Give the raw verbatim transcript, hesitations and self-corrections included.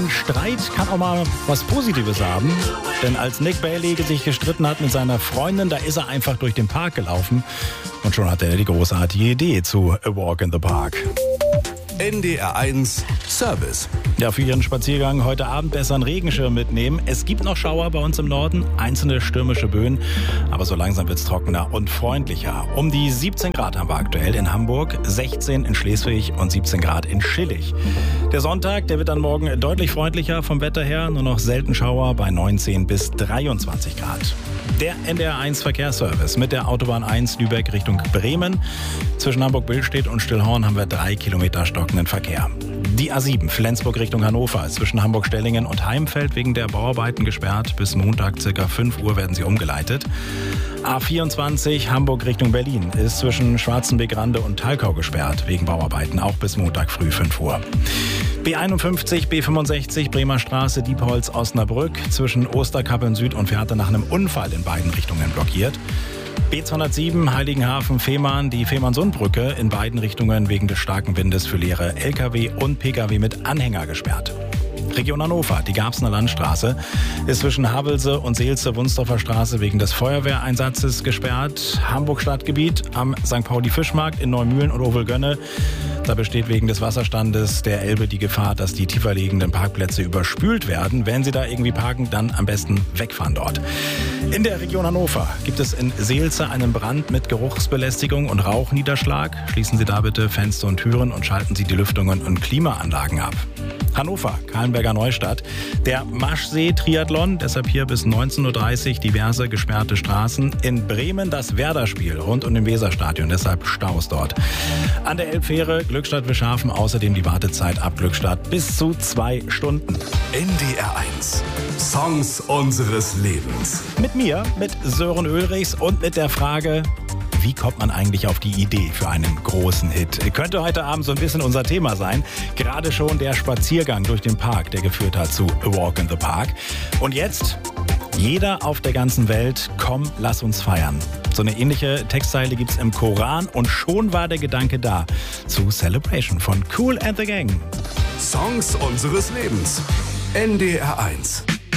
ein Streit kann auch mal was Positives haben. Denn als Nick Bailey sich gestritten hat mit seiner Freundin, da ist er einfach durch den Park gelaufen. Und schon hatte er die großartige Idee zu A Walk in the Park. N D R eins Service. Ja, für Ihren Spaziergang heute Abend besser einen Regenschirm mitnehmen. Es gibt noch Schauer bei uns im Norden, einzelne stürmische Böen, aber so langsam wird es trockener und freundlicher. Um die siebzehn Grad haben wir aktuell in Hamburg, sechzehn in Schleswig und siebzehn Grad in Schillig. Der Sonntag, der wird dann morgen deutlich freundlicher vom Wetter her, nur noch selten Schauer bei neunzehn bis dreiundzwanzig Grad. Der N D R eins Verkehrsservice mit der Autobahn eins Lübeck Richtung Bremen. Zwischen Hamburg-Billstedt und Stillhorn haben wir drei Kilometer stockenden Verkehr. Die A sieben Flensburg Richtung Hannover ist zwischen Hamburg-Stellingen und Heimfeld wegen der Bauarbeiten gesperrt. Bis Montag ca. fünf Uhr werden sie umgeleitet. A vierundzwanzig Hamburg Richtung Berlin ist zwischen Schwarzenbeck-Rande und Talkau gesperrt wegen Bauarbeiten, auch bis Montag früh fünf Uhr. B einundfünfzig, B fünfundsechzig, Bremer Straße, Diepholz, Osnabrück zwischen Osterkappeln Süd und Fährte nach einem Unfall in beiden Richtungen blockiert. B zweihundertsieben, Heiligenhafen, Fehmarn, die Fehmarn-Sund-Brücke in beiden Richtungen wegen des starken Windes für leere L K W und P K W mit Anhänger gesperrt. Region Hannover, die Garbsener Landstraße, ist zwischen Havelse und Seelze-Wunsdorfer Straße wegen des Feuerwehreinsatzes gesperrt. Hamburg-Stadtgebiet am Sankt Pauli-Fischmarkt in Neumühlen und Ovelgönne. Da besteht wegen des Wasserstandes der Elbe die Gefahr, dass die tiefer liegenden Parkplätze überspült werden. Wenn Sie da irgendwie parken, dann am besten wegfahren dort. In der Region Hannover gibt es in Seelze einen Brand mit Geruchsbelästigung und Rauchniederschlag. Schließen Sie da bitte Fenster und Türen und schalten Sie die Lüftungen und Klimaanlagen ab. Hannover, Kahlenberger Neustadt, der Maschsee-Triathlon, deshalb hier bis neunzehn Uhr dreißig diverse gesperrte Straßen. In Bremen das Werder-Spiel rund um den Weserstadion, deshalb Staus dort. An der Elbfähre Glückstadt-Wischhafen außerdem die Wartezeit ab Glückstadt bis zu zwei Stunden. N D R eins Songs unseres Lebens. Mit mir, mit Sören Ulrichs und mit der Frage: Wie kommt man eigentlich auf die Idee für einen großen Hit? Könnte heute Abend so ein bisschen unser Thema sein. Gerade schon der Spaziergang durch den Park, der geführt hat zu A Walk in the Park. Und jetzt, jeder auf der ganzen Welt, komm, lass uns feiern. So eine ähnliche Textzeile gibt's im Koran und schon war der Gedanke da zu Celebration von Kool and the Gang. Songs unseres Lebens. N D R eins.